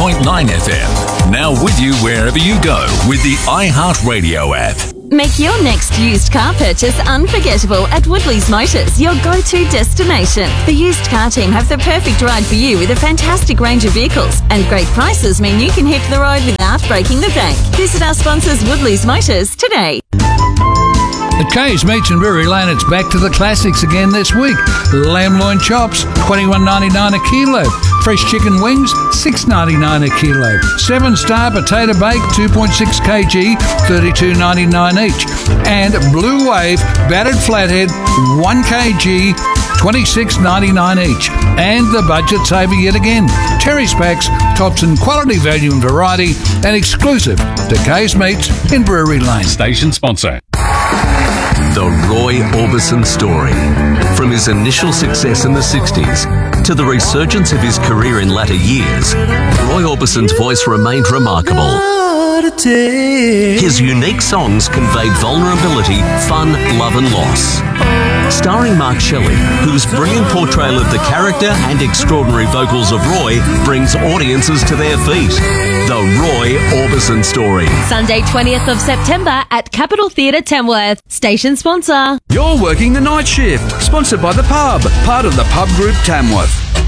FM. Now with you wherever you go with the iHeartRadio app. Make your next used car purchase unforgettable at Woodley's Motors, your go-to destination. The used car team have the perfect ride for you with a fantastic range of vehicles, and great prices mean you can hit the road without breaking the bank. Visit our sponsors Woodley's Motors today. At Kay's Meats in Brewery Lane, it's back to the classics again this week. Lamb loin chops, $21.99 a kilo. Fresh chicken wings, $6.99 a kilo. 7-star potato bake, 2.6 kg, $32.99 each. And Blue Wave battered flathead, 1 kg, $26.99 each. And the budget saver yet again. Terry's Packs, tops in quality, value and variety, and exclusive to Kay's Meats in Brewery Lane. Station sponsor. The Roy Orbison story. From his initial success in the 60s to the resurgence of his career in latter years, Roy Orbison's voice remained remarkable. His unique songs conveyed vulnerability, fun, love and loss. Starring Mark Shelley, whose brilliant portrayal of the character and extraordinary vocals of Roy brings audiences to their feet. The Roy Orbison story. Sunday 20th of September at Capitol Theatre Tamworth. Station sponsor. You're working the night shift. Sponsored by The Pub, part of the Pub Group Tamworth.